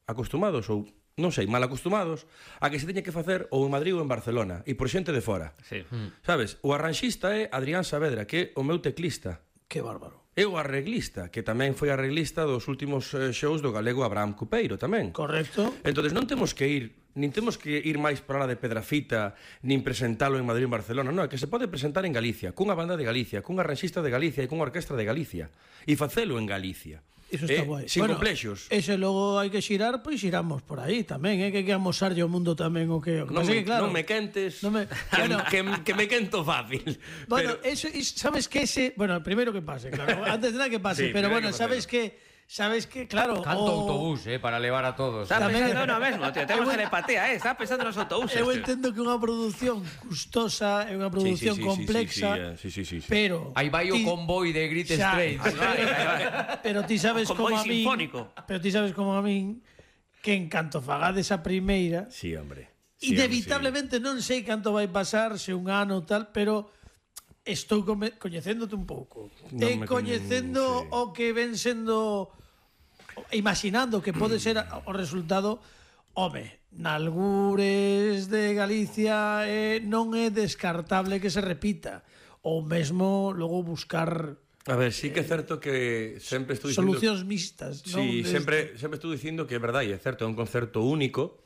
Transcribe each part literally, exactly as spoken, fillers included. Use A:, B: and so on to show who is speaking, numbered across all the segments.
A: acostumados ou non sei, mal acostumados a que se teña que facer ou en Madrid ou en Barcelona e por xente de fora.
B: Sí.
A: Sabes, o arranxista é Adrián Saavedra, que é o meu teclista.
C: Que bárbaro.
A: É o arreglista, que tamén foi arreglista dos últimos eh, shows do galego Abraham Cupeiro tamén.
C: Correcto.
A: Entonces non temos que ir, nin temos que ir máis para lá de Pedrafita, nin presentalo en Madrid ou en Barcelona, non, é que se pode presentar en Galicia, cunha banda de Galicia, cun arranxista de Galicia e cunha orquestra de Galicia, e facelo en Galicia.
C: Eso está
A: eh,
C: guai.
A: Sin
C: bueno,
A: complexos.
C: Ese logo hai que xirar, pois xiramos por aí tamén, eh, que hai que amosarlle ao mundo tamén o que... O que
A: Non
C: pasa
A: me,
C: que, claro,
A: non me quentes,
C: non me-
A: que,
C: bueno.
A: que, que me quento fácil.
C: Bueno,
A: pero...
C: eso, eso, sabes que ese... Bueno, primero que pase, claro, antes de nada que pase,
A: Sí,
C: pero
A: primero
C: bueno,
A: que
C: sabes
A: facelo.
C: que... Sabes que, claro...
D: Canto
C: o...
D: autobús, eh, para levar a todos.
B: Está
C: Tamén-
B: pensando no mesmo, tío. Temos
C: Eu-
B: telepatía, eh. Está pensando nos autobuses.
C: Eu
B: tío.
C: entendo que unha produción custosa, é unha produción
A: Sí, sí, sí,
C: complexa,
A: sí, sí, sí, sí, sí.
C: pero...
D: Aí vai o
C: ti-
D: convoi de Great
C: xa,
D: Straits.
C: Pero ti sabes
B: Convoi
C: como a min...
B: sinfónico.
C: Pero ti sabes como a min que en canto fagades a primeira,
A: Sí, hombre. Sí,
C: inevitablemente non sei canto vai pasar, se un ano ou tal, pero estou come- coñecéndote un pouco.
A: Non
C: E
A: me
C: coñecendo
A: coñece.
C: o que ven sendo, imaginando que pode ser o resultado, home, nalgures de Galicia eh, non é descartable que se repita, ou mesmo logo buscar
A: A ver, sí que é certo que sempre estou dicindo...
C: solucións mixtas, non?
A: Sí,
C: De-
A: sempre, sempre estou dicindo que é verdade, é certo, é un concerto único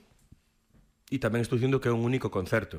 A: e tamén estou dicindo que é un único concerto.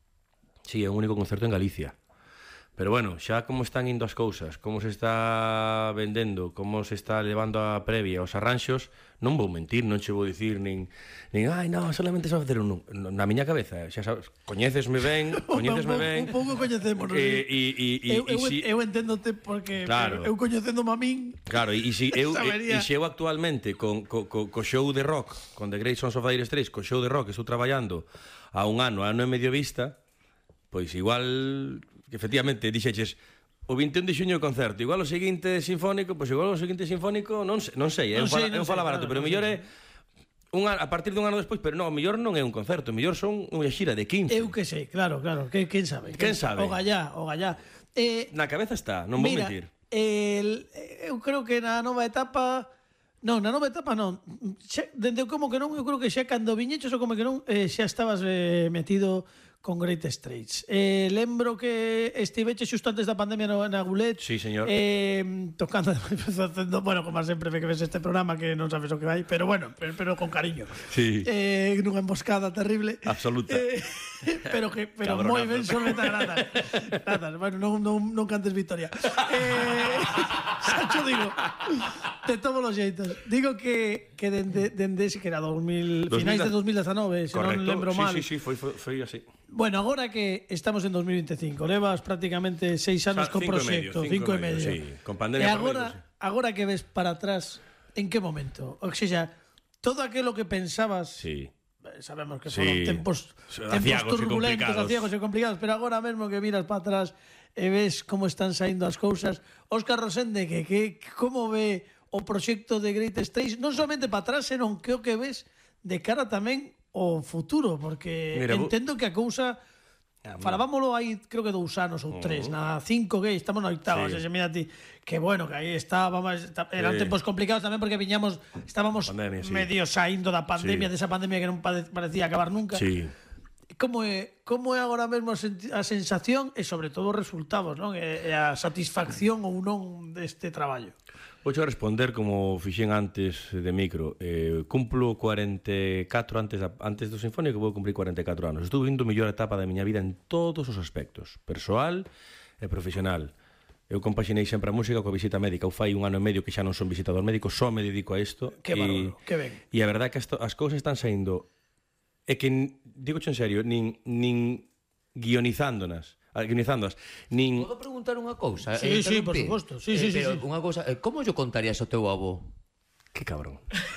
A: Sí, é un único concerto en Galicia. Pero bueno, xa como están indo as cousas, como se está vendendo, como se está levando a previa os arranxos, non vou mentir, non che vou dicir nin, nin ai, non, solamente se vai facer un... Na miña cabeza, xa sabes, coñécesme ben, coñécesme
C: un,
A: ben...
C: un pouco coñecemos,
A: E, e, e, e,
C: eu,
A: e
C: eu,
A: si...
C: eu enténdote porque
A: Claro.
C: eu coñecéndome a min.
A: Claro, e se eu,
C: Sabería.
A: e, e se eu actualmente con, co, co, co show de rock, con The Great Sons of Dire Straits, co show de rock que estou traballando a un ano, ano e medio vista, pois igual, que efectivamente, dixeches, o vinte e un de xuño o concerto, igual o seguinte sinfónico, pois igual o seguinte sinfónico, non sei, non sei, é
C: Non
A: un
C: sei,
A: fala, é
C: non
A: un fala
C: sei,
A: barato,
C: claro,
A: pero o
C: non
A: mellor
C: sei.
A: é un ano, a partir dun ano despois, pero non, o mellor non é un concerto, o mellor son unha xira de quince.
C: Eu que sei, claro, claro, que quen sabe?
A: Quen sabe?
C: O gallá, o gallá. Eh,
A: Na cabeza está, non vou
C: mira,
A: mentir.
C: el, eu creo que na nova etapa Non, na nova etapa non. Xa, dende como que non, eu creo que xa cando viñeches ou como que non, eh, xa estabas eh, metido con Great Straits. Eh, lembro que estiveche xusto antes da pandemia no, na Gulet.
A: Sí, señor.
C: Eh, tocando, facendo, bueno, como sempre que ves este programa que non sabes o que vai, pero bueno, pero, pero con cariño.
A: Sí.
C: Eh, nunha emboscada terrible.
A: Absoluta.
C: Eh, pero que pero
A: Cabronazo.
C: moi ben soleta grazas. Grazas. Bueno, non, non, non cantes victoria. Eh, xa cho digo. De todos os xeitos. Digo que que dende dende ese que era dos mil, finais de dos mil dezanove, se non lembro
A: sí,
C: mal.
A: Sí, sí, foi, foi, foi así.
C: Bueno, agora que estamos en dos mil veinticinco, levas prácticamente seis anos
A: Sa-
C: co
A: cinco e
C: proxecto,
A: medio,
C: cinco
A: cinco
C: e
A: e
C: medio.
A: medio, sí. Con pandemia
C: E
A: por
C: agora,
A: medio, sí.
C: agora que ves para atrás, en que momento? O sea, todo aquilo que pensabas,
A: Sí.
C: sabemos que
A: Sí.
C: foron tempos, tempos
A: Aciagos e
C: turbulentos,
A: complicados.
C: aciagos e complicados, pero agora mesmo que miras para atrás e ves como están saindo as cousas, Óscar Rosende, que, que como ve o proxecto de Great Straits, non somente para atrás, senón que o que ves de cara tamén ao futuro, porque
A: Mira, vou-
C: entendo que a cousa falábamoslo aí, creo que dous anos ou tres, na cinco que estamos na oitava,
A: Sí.
C: se mira ti, que bueno, que aí estábamos, está, eran
A: Sí.
C: tempos complicados tamén porque viñamos, estábamos
A: Pandemia, sí.
C: medio saindo da pandemia,
A: Sí.
C: desa pandemia que non pare- parecía acabar nunca.
A: Sí.
C: Como é, como é agora mesmo a, sen- a sensación e sobre todo os resultados, non? E, e a satisfacción ou non deste traballo.
A: Vou responder como fixen antes de micro. Eh, cumplo cuarenta e catro antes da, antes do Sinfónico, vou cumprir cuarenta e catro anos. Estou vindo a mellor etapa da miña vida en todos os aspectos, persoal e profesional. Eu compaxinei sempre a música coa visita médica. Eu fai un ano e medio que xa non son visitador médico, só me dedico a isto.
C: Que bárbaro, que ben.
A: E a verdade é que esto, as cousas están saindo é que, digo en serio, nin, nin guionizándonas, guionizándoas, nin...
D: Podo preguntar unha cousa?
C: Sí,
D: Eh,
C: sí, por
D: interrumpir?
C: suposto. Sí, sí,
D: Eh,
C: sí,
D: pero
C: sí.
D: unha cousa, eh, como yo contarías ao teu avó?
A: Que cabrón.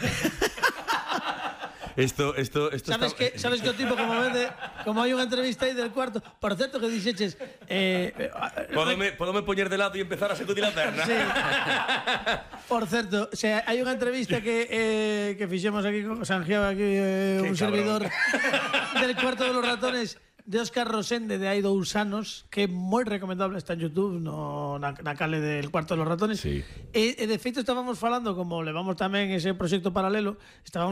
A: Esto, esto, esto
C: Sabes
A: está...
C: que sabes que o tipo como vende, como hai unha entrevista aí del cuarto, por certo que dixeches eh, eh,
A: Podome, podome poñer de lado e empezar a sacudir a perna.
C: Sí. Por certo, o sea, hai unha entrevista que eh, que fixemos aquí con Sangiao, aquí eh, un
A: Qué
C: servidor
A: cabrón.
C: del cuarto de los ratones de Óscar Rosende de hai dous anos, que é moi recomendable, está en YouTube, no, na, na cale del cuarto de los ratones.
A: Sí.
C: E, e de feito estábamos falando, como levamos tamén ese proxecto paralelo, estábamos